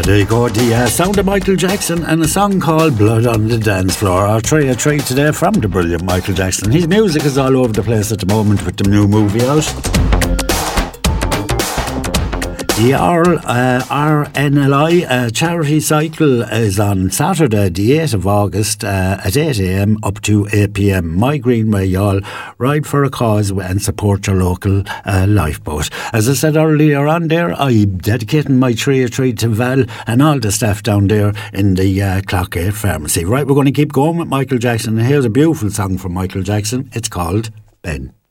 There you go, the sound of Michael Jackson and a song called Blood on the Dance Floor. Our tray of trade today from the brilliant Michael Jackson. His music is all over the place at the moment with the new movie out. The RNLI charity cycle is on Saturday the 8th of August at 8 a.m. up to 8 p.m. My Greenway, y'all. Ride for a cause and support your local lifeboat. As I said earlier on there, I'm dedicating my tray of trade to Val and all the staff down there in the Clockgate Pharmacy. Right, we're going to keep going with Michael Jackson. And here's a beautiful song from Michael Jackson. It's called Ben.